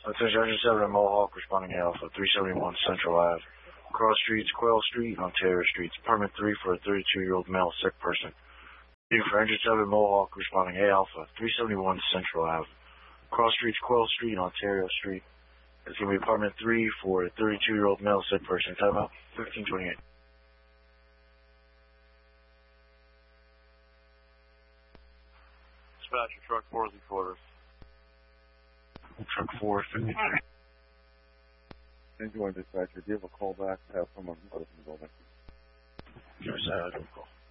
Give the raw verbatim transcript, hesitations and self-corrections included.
Attention, Engine seven Mohawk, responding Alpha, three seventy-one Central Ave. Cross Streets, Quail Street, Ontario Streets. Apartment three for a thirty-two-year-old male sick person. Leaving for Engine seven Mohawk, responding A Alpha, three seventy-one Central Ave. Cross Streets, Quail Street, Ontario Street. It's going to be apartment three for a thirty-two-year-old male sick person. Time out, fifteen twenty-eight. Dispatcher, truck four is in quarters. Truck four, fifty-three. Enjoy dispatcher. Do you have a call back to have someone other than the building? Yes, I have a call.